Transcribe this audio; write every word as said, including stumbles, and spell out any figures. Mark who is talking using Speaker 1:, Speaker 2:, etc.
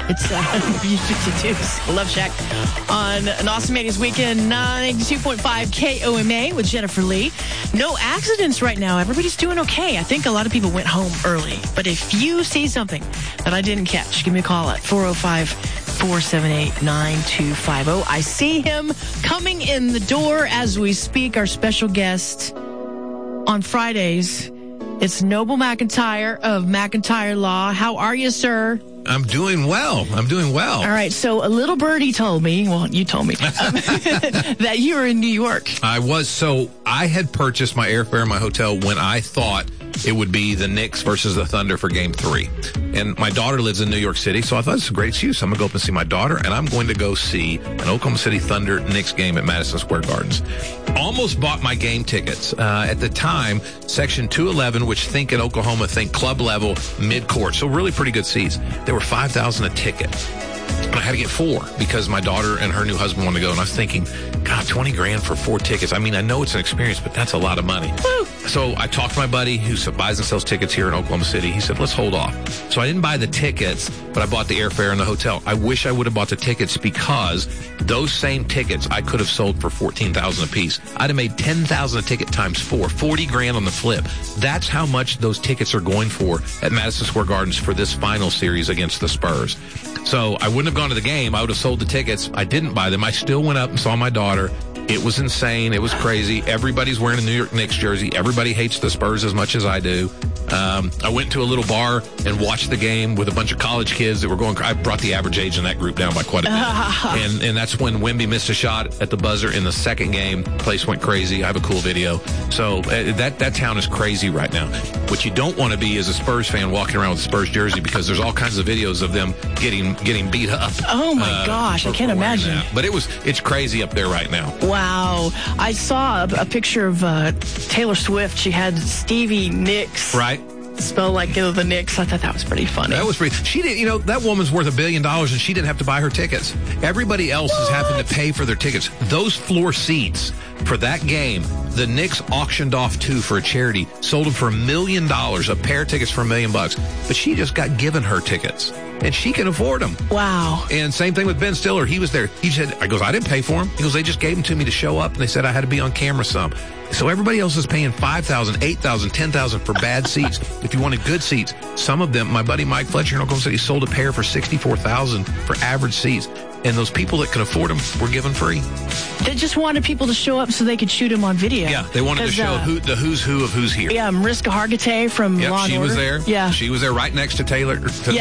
Speaker 1: It's uh, B fifty-two's Love Shack on an Awesome eighties weekend, ninety-two point five K O M A with Jennifer Lee. No accidents right now. Everybody's doing okay. I think a lot of people went home early. But if you see something that I didn't catch, give me a call at four oh five, four seven eight, nine two five oh. I see him coming in the door as we speak. Our special guest on Fridays, it's Noble McIntyre of McIntyre Law. How are you, sir?
Speaker 2: I'm doing well. I'm doing well.
Speaker 1: All right. So a little birdie told me, well, you told me, um, that you were in New York.
Speaker 2: I was. So I had purchased my airfare and my hotel when I thought it would be the Knicks versus the Thunder for game three. And my daughter lives in New York City, so I thought it's a great excuse. I'm going to go up and see my daughter, and I'm going to go see an Oklahoma City Thunder Knicks game at Madison Square Gardens. Almost bought my game tickets. Uh, at the time, Section two eleven, which think in Oklahoma, think club level, mid-court. So really pretty good seats. They were five thousand dollars a ticket. And I had to get four because my daughter and her new husband wanted to go. And I was thinking, God, twenty grand for four tickets. I mean, I know it's an experience, but that's a lot of money. Woo! So I talked to my buddy who buys and sells tickets here in Oklahoma City. He said, let's hold off. So I didn't buy the tickets, but I bought the airfare and the hotel. I wish I would have bought the tickets because those same tickets I could have sold for fourteen thousand dollars a piece. I'd have made ten thousand dollars a ticket times four, forty grand on the flip. That's how much those tickets are going for at Madison Square Gardens for this final series against the Spurs. So I wouldn't have gone to the game. I would have sold the tickets. I didn't buy them. I still went up and saw my daughter. It was insane. It was crazy. Everybody's wearing a New York Knicks jersey. Everybody hates the Spurs as much as I do. Um, I went to a little bar and watched the game with a bunch of college kids that were going. I brought the average age in that group down by quite a bit. and and that's when Wemby missed a shot at the buzzer in the second game. The place went crazy. I have a cool video. So uh, that, that town is crazy right now. What you don't want to be is a Spurs fan walking around with a Spurs jersey because there's all kinds of videos of them getting getting beat up.
Speaker 1: Oh, my
Speaker 2: uh,
Speaker 1: gosh.
Speaker 2: for,
Speaker 1: I can't imagine.
Speaker 2: That. But it was it's crazy up there right now.
Speaker 1: Wow. I saw a, a picture of uh, Taylor Swift. She had Stevie Nicks.
Speaker 2: Right.
Speaker 1: Spelled like you know, the Knicks. I thought that was pretty funny.
Speaker 2: That was pretty. She didn't, you know, that woman's worth a billion dollars and she didn't have to buy her tickets. Everybody else what? is having to pay for their tickets. Those floor seats for that game, the Knicks auctioned off two for a charity, sold them for a million dollars, a pair of tickets for a million bucks. But she just got given her tickets. And she can afford them.
Speaker 1: Wow.
Speaker 2: And same thing with Ben Stiller. He was there. He said, I goes, I didn't pay for them. He goes, they just gave them to me to show up. And they said I had to be on camera some. So everybody else is paying five thousand dollars, eight thousand dollars, ten thousand dollars for bad seats. If you wanted good seats, some of them, my buddy Mike Fletcher in Oklahoma City sold a pair for sixty-four thousand dollars for average seats. And those people that could afford them were given free.
Speaker 1: They just wanted people to show up so they could shoot them on video.
Speaker 2: Yeah, they wanted to show uh, who, the who's who of who's here.
Speaker 1: Yeah, Mariska Hargitay from
Speaker 2: yep,
Speaker 1: Law and
Speaker 2: she
Speaker 1: Order.
Speaker 2: was there.
Speaker 1: Yeah.
Speaker 2: She was there right next to Taylor. To